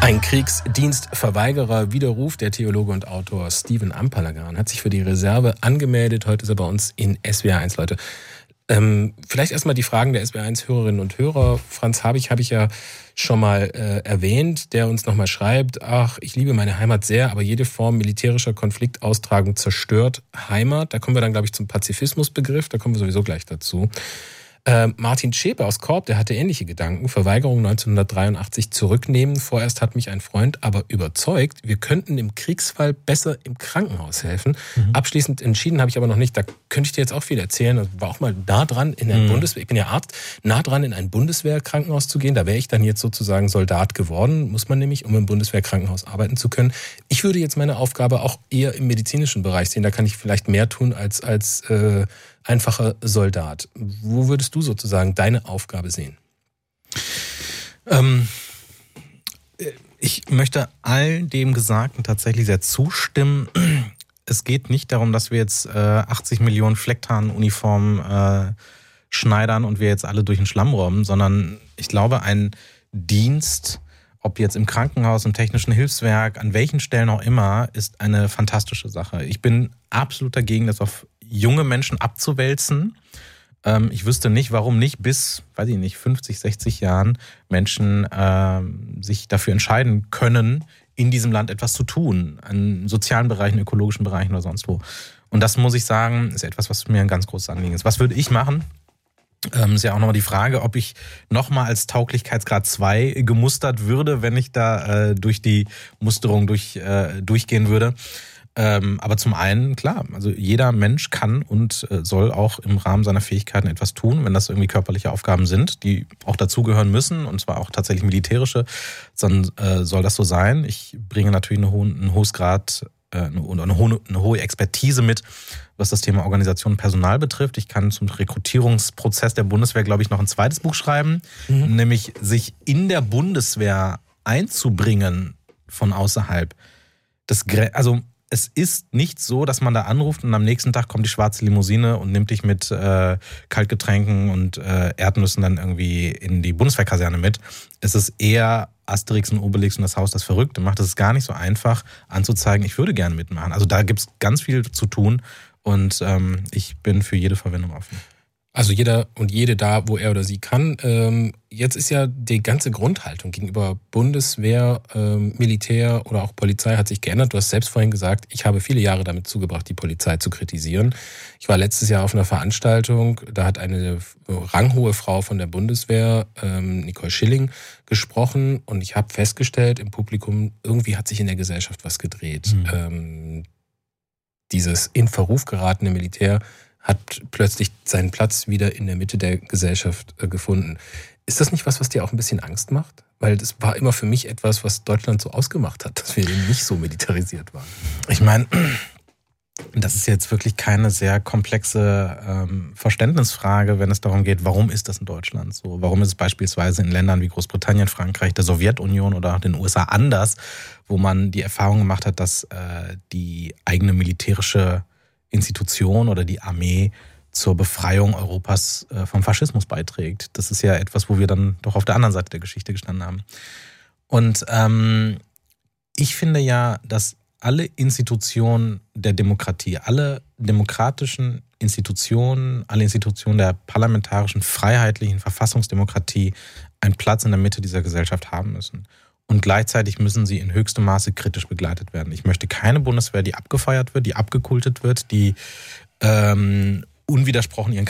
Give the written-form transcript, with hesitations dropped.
Ein Kriegsdienstverweigerer widerruft. Der Theologe und Autor Steven Ampalagan hat sich für die Reserve angemeldet. Heute ist er bei uns in SWR1, Leute. Vielleicht erstmal die Fragen der SWR1-Hörerinnen und Hörer. Franz Habich habe ich ja schon mal erwähnt, der uns nochmal schreibt, ach, ich liebe meine Heimat sehr, aber jede Form militärischer Konfliktaustragung zerstört Heimat. Da kommen wir dann, glaube ich, zum Pazifismusbegriff, da kommen wir sowieso gleich dazu. Martin Schäpe aus Korb, der hatte ähnliche Gedanken. Verweigerung 1983 zurücknehmen. Vorerst hat mich ein Freund aber überzeugt, wir könnten im Kriegsfall besser im Krankenhaus helfen. Abschließend entschieden habe ich aber noch nicht. Da könnte ich dir jetzt auch viel erzählen. Ich war auch mal nah dran in ein Bundeswehr, ich bin ja Arzt, nah dran in ein Bundeswehrkrankenhaus zu gehen. Da wäre ich dann jetzt sozusagen Soldat geworden. Muss man nämlich, um im Bundeswehrkrankenhaus arbeiten zu können. Ich würde jetzt meine Aufgabe auch eher im medizinischen Bereich sehen. Da kann ich vielleicht mehr tun als einfacher Soldat. Wo würdest du sozusagen deine Aufgabe sehen? Ich möchte all dem Gesagten tatsächlich sehr zustimmen. Es geht nicht darum, dass wir jetzt 80 Millionen Flecktarnuniformen schneidern und wir jetzt alle durch den Schlamm robben, sondern ich glaube, ein Dienst, ob jetzt im Krankenhaus, im technischen Hilfswerk, an welchen Stellen auch immer, ist eine fantastische Sache. Ich bin absolut dagegen, das auf junge Menschen abzuwälzen. Ich wüsste nicht, warum nicht bis, 50, 60 Jahren Menschen sich dafür entscheiden können, in diesem Land etwas zu tun. In sozialen Bereichen, ökologischen Bereichen oder sonst wo. Und das, muss ich sagen, ist etwas, was mir ein ganz großes Anliegen ist. Was würde ich machen? Ist ja auch nochmal die Frage, ob ich nochmal als Tauglichkeitsgrad 2 gemustert würde, wenn ich da durch die Musterung durchgehen würde. Aber zum einen, klar, also jeder Mensch kann und soll auch im Rahmen seiner Fähigkeiten etwas tun, wenn das irgendwie körperliche Aufgaben sind, die auch dazugehören müssen, und zwar auch tatsächlich militärische, dann soll das so sein. Ich bringe natürlich einen hohe Expertise mit, was das Thema Organisation und Personal betrifft. Ich kann zum Rekrutierungsprozess der Bundeswehr, glaube ich, noch ein zweites Buch schreiben, nämlich sich in der Bundeswehr einzubringen von außerhalb. Es ist nicht so, dass man da anruft und am nächsten Tag kommt die schwarze Limousine und nimmt dich mit Kaltgetränken und Erdnüssen dann irgendwie in die Bundeswehrkaserne mit. Es ist eher Asterix und Obelix und das Haus das Verrückte macht. Es ist gar nicht so einfach anzuzeigen, ich würde gerne mitmachen. Also da gibt es ganz viel zu tun und ich bin für jede Verwendung offen. Also jeder und jede da, wo er oder sie kann. Jetzt ist ja die ganze Grundhaltung gegenüber Bundeswehr, Militär oder auch Polizei hat sich geändert. Du hast selbst vorhin gesagt, ich habe viele Jahre damit zugebracht, die Polizei zu kritisieren. Ich war letztes Jahr auf einer Veranstaltung, da hat eine ranghohe Frau von der Bundeswehr, Nicole Schilling, gesprochen und ich habe festgestellt im Publikum, irgendwie hat sich in der Gesellschaft was gedreht. Dieses in Verruf geratene Militär hat plötzlich seinen Platz wieder in der Mitte der Gesellschaft gefunden. Ist das nicht was dir auch ein bisschen Angst macht? Weil das war immer für mich etwas, was Deutschland so ausgemacht hat, dass wir eben nicht so militarisiert waren. Ich meine, das ist jetzt wirklich keine sehr komplexe Verständnisfrage, wenn es darum geht, warum ist das in Deutschland so? Warum ist es beispielsweise in Ländern wie Großbritannien, Frankreich, der Sowjetunion oder den USA anders, wo man die Erfahrung gemacht hat, dass die eigene militärische Institution oder die Armee zur Befreiung Europas vom Faschismus beiträgt. Das ist ja etwas, wo wir dann doch auf der anderen Seite der Geschichte gestanden haben. Und ich finde ja, dass alle Institutionen der Demokratie, alle demokratischen Institutionen, alle Institutionen der parlamentarischen, freiheitlichen Verfassungsdemokratie einen Platz in der Mitte dieser Gesellschaft haben müssen. Und gleichzeitig müssen sie in höchstem Maße kritisch begleitet werden. Ich möchte keine Bundeswehr, die abgefeiert wird, die abgekultet wird, die unwidersprochen ihren